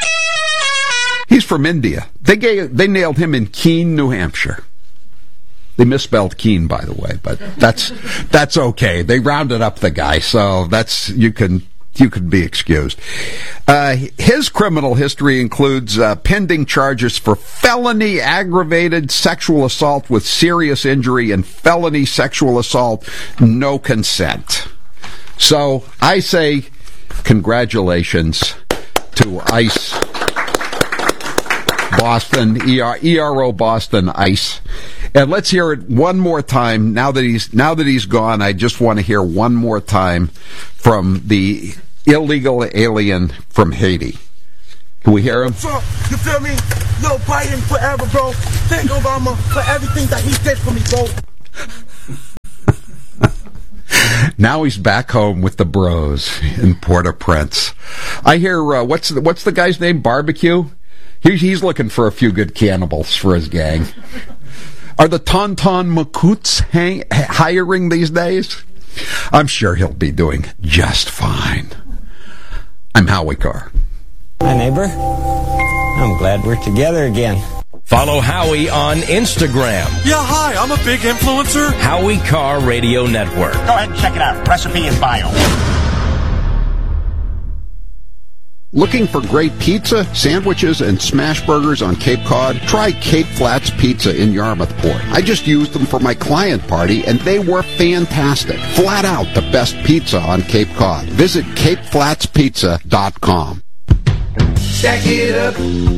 He's from India. They nailed him in Keene, New Hampshire. They misspelled Keene, by the way, but that's okay. They rounded up the guy, so you can be excused. His criminal history includes pending charges for felony aggravated sexual assault with serious injury and felony sexual assault, no consent. So I say congratulations to ICE Boston, ERO Boston ICE. And let's hear it one more time. Now that he's gone, I just want to hear one more time from the illegal alien from Haiti. Can we hear him? Trump, you feel me? Yo, Biden forever, bro. Thank Obama for everything that he did for me, bro. Now he's back home with the bros in Port-au-Prince. I hear, what's the guy's name? Barbecue? He's looking for a few good cannibals for his gang. Are the Tonton Makuts hiring these days? I'm sure he'll be doing just fine. I'm Howie Carr. Hi, neighbor. I'm glad we're together again. Follow Howie on Instagram. Yeah, hi, I'm a big influencer. Howie Carr Radio Network. Go ahead and check it out. Recipe in bio. Looking for great pizza, sandwiches, and smash burgers on Cape Cod? Try Cape Flats Pizza in Yarmouthport. I just used them for my client party, and they were fantastic. Flat out the best pizza on Cape Cod. Visit CapeFlatsPizza.com. Stack it up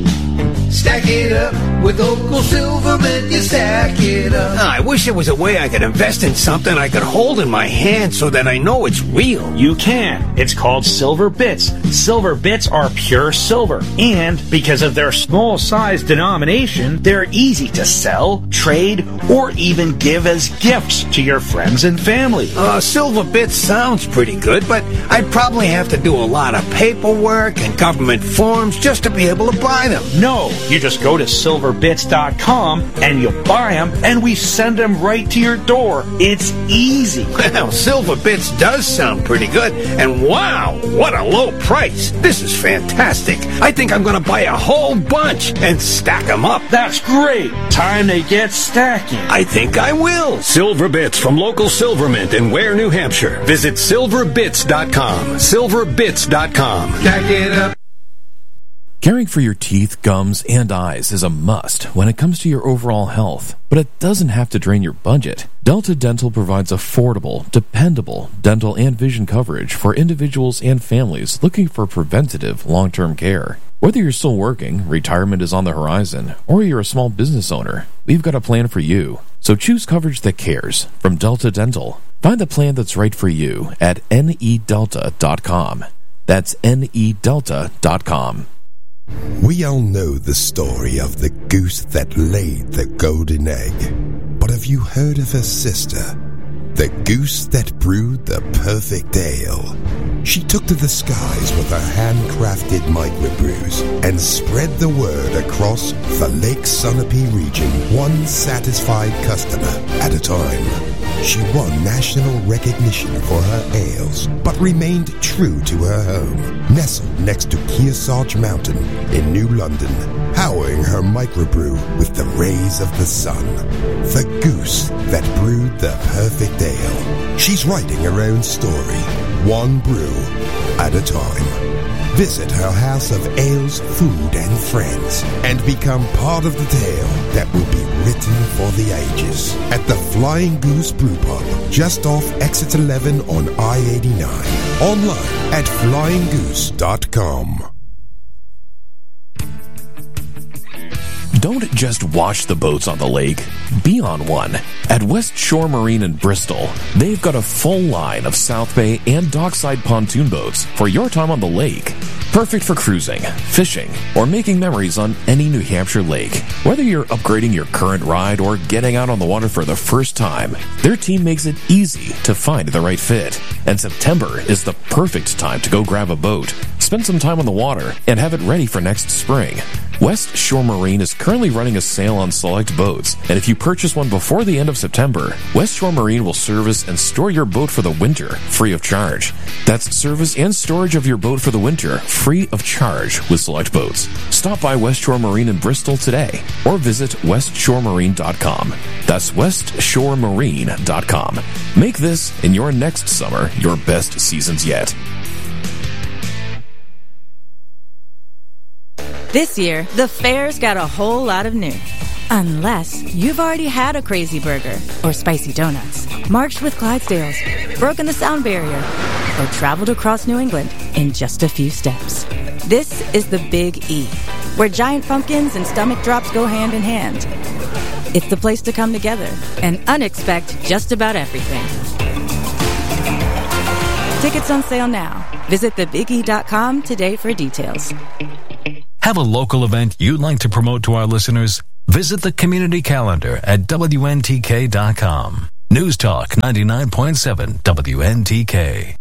with local Silverman, you stack it up. I wish there was a way I could invest in something I could hold in my hand so that I know it's real. You can. It's called Silver Bits. Silver Bits are pure silver, and because of their small size denomination, they're easy to sell, trade, or even give as gifts to your friends and family. Silver Bits sounds pretty good, but I'd probably have to do a lot of paperwork and government forms just to be able to buy them. No, you just go to silverbits.com and you buy them, and we send them right to your door. It's easy. Well, Silver Bits does sound pretty good, and wow, what a low price. This is fantastic. I think I'm going to buy a whole bunch and stack them up. That's great. Time to get stacking. I think I will. Silver Bits from local Silvermint in Ware, New Hampshire. Visit silverbits.com. Silverbits.com. Stack it up. Caring for your teeth, gums, and eyes is a must when it comes to your overall health, but it doesn't have to drain your budget. Delta Dental provides affordable, dependable dental and vision coverage for individuals and families looking for preventative long-term care. Whether you're still working, retirement is on the horizon, or you're a small business owner, we've got a plan for you. So choose coverage that cares from Delta Dental. Find the plan that's right for you at nedelta.com. That's nedelta.com. We all know the story of the goose that laid the golden egg. But have you heard of her sister? The goose that brewed the perfect ale. She took to the skies with her handcrafted microbrews and spread the word across the Lake Sunapee region, one satisfied customer at a time. She won national recognition for her ales, but remained true to her home, nestled next to Kearsarge Mountain in New London, powering her microbrew with the rays of the sun. The goose that brewed the perfect ale. She's writing her own story, one brew at a time. Visit her house of ales, food, and friends, and become part of the tale that will be written for the ages at the Flying Goose Brew Pub, just off Exit 11 on I-89. Online at flyinggoose.com. Don't just watch the boats on the lake. Be on one. At West Shore Marine in Bristol, they've got a full line of South Bay and dockside pontoon boats for your time on the lake. Perfect for cruising, fishing, or making memories on any New Hampshire lake. Whether you're upgrading your current ride or getting out on the water for the first time, their team makes it easy to find the right fit. And September is the perfect time to go grab a boat, spend some time on the water, and have it ready for next spring. West Shore Marine is currently running a sale on select boats, and if you purchase one before the end of September, West Shore Marine will service and store your boat for the winter, free of charge. That's service and storage of your boat for the winter, free of charge with select boats. Stop by West Shore Marine in Bristol today, or visit westshoremarine.com. That's westshoremarine.com. Make this and your next summer your best seasons yet. This year, the fair's got a whole lot of new. Unless you've already had a crazy burger, or spicy donuts, marched with Clydesdales, broken the sound barrier, or traveled across New England in just a few steps. This is the Big E, where giant pumpkins and stomach drops go hand in hand. It's the place to come together and unexpect just about everything. Tickets on sale now. Visit thebige.com today for details. Have a local event you'd like to promote to our listeners? Visit the community calendar at WNTK.com. News Talk 99.7 WNTK.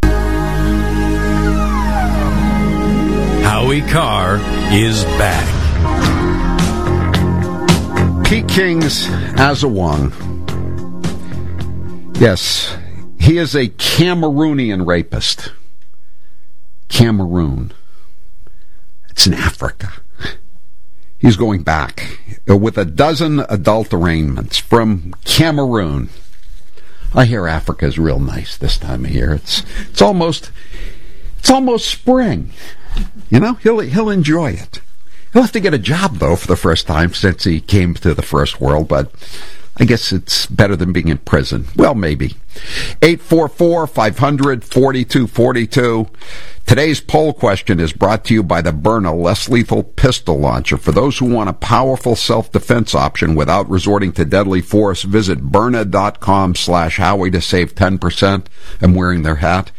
Howie Carr is back. Pete King's Azawang. Yes, he is a Cameroonian rapist. Cameroon. It's in Africa. He's going back with a dozen adult arraignments from Cameroon. I hear Africa is real nice this time of year. It's almost spring. You know, he'll enjoy it. He'll have to get a job though for the first time since he came to the first world, but I guess it's better than being in prison. Well, maybe. 844-500-4242. Today's poll question is brought to you by the Byrna less lethal pistol launcher. For those who want a powerful self-defense option without resorting to deadly force, visit Byrna.com/Howie to save 10%. I'm wearing their hat.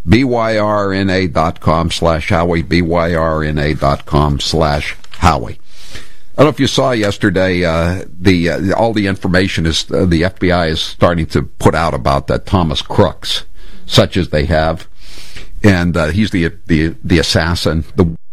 BYRNA.com/Howie, BYRNA.com/Howie. I don't know if you saw yesterday, all the information is the FBI is starting to put out about that Thomas Crooks, such as they have, and he's the assassin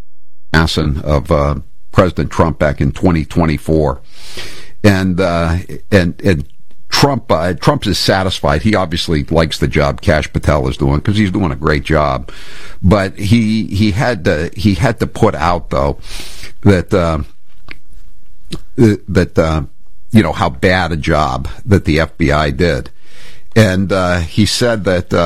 of President Trump back in 2024, and Trump is satisfied. He obviously likes the job Kash Patel is doing because he's doing a great job, but he had to put out though that you know how bad a job that the FBI did, and he said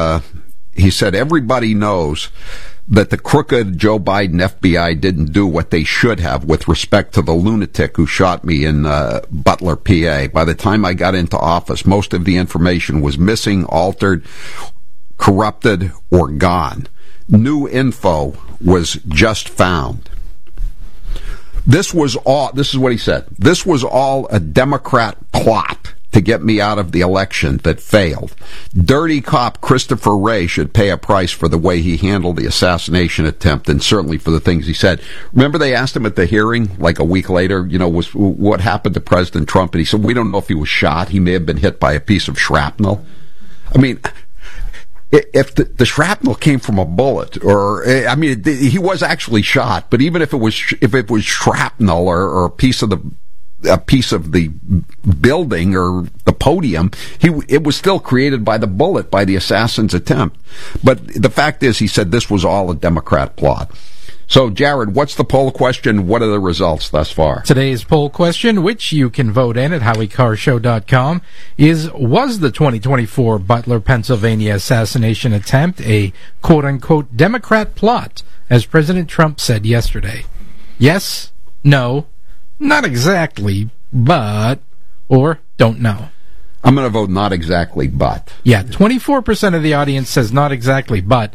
everybody knows that the crooked Joe Biden FBI didn't do what they should have with respect to the lunatic who shot me in Butler, PA. By the time I got into office, most of the information was missing, altered, corrupted, or gone. New info was just found. This is what he said. This was all a Democrat plot to get me out of the election that failed. Dirty cop Christopher Wray should pay a price for the way he handled the assassination attempt and certainly for the things he said. Remember they asked him at the hearing, like a week later, what happened to President Trump? And he said, we don't know if he was shot. He may have been hit by a piece of shrapnel. I mean, if the shrapnel came from a bullet, he was actually shot, but even if it was shrapnel or a piece of the building or the podium, it was still created by the bullet, by the assassin's attempt. But the fact is, he said this was all a Democrat plot. So, Jared, what's the poll question? What are the results thus far? Today's poll question, which you can vote in at HowieCarrShow.com, was the 2024 Butler, Pennsylvania assassination attempt a quote-unquote Democrat plot, as President Trump said yesterday? Yes, no, not exactly, but, or don't know. I'm going to vote not exactly, but. Yeah, 24% of the audience says not exactly, but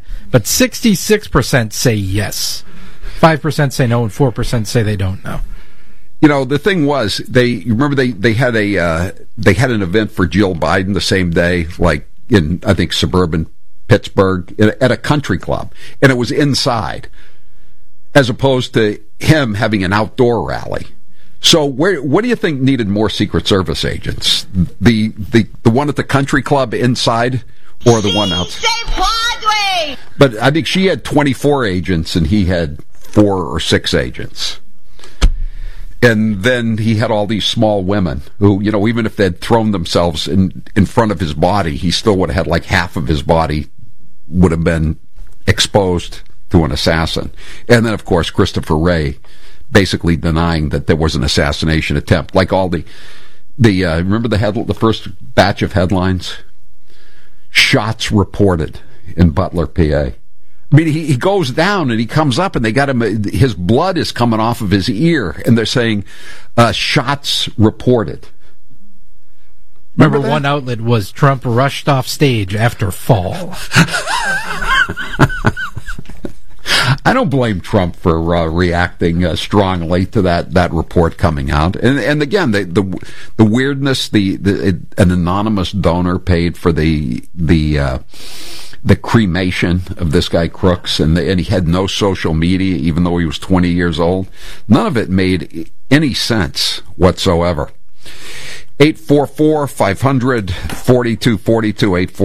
66% say yes. 5% say no, and 4% say they don't know. You know, the thing was, they had an event for Jill Biden the same day, like in, I think, suburban Pittsburgh, at a country club, and it was inside, as opposed to him having an outdoor rally. So what do you think needed more Secret Service agents? The one at the country club inside, or the one outside? But I think she had 24 agents and he had 4 or 6 agents. And then he had all these small women who, even if they'd thrown themselves in front of his body, he still would have had like half of his body would have been exposed to an assassin. And then, of course, Christopher Wray basically denying that there was an assassination attempt. Like all the remember the first batch of headlines? Shots reported in Butler, PA. I mean, he goes down and he comes up and they got him, his blood is coming off of his ear and they're saying, shots reported. Remember one outlet was Trump rushed off stage after fall. I don't blame Trump for reacting strongly to that report coming out. And again, the weirdness, an anonymous donor paid for the cremation of this guy Crooks, and he had no social media, even though he was 20 years old. None of it made any sense whatsoever. 844-500-4242,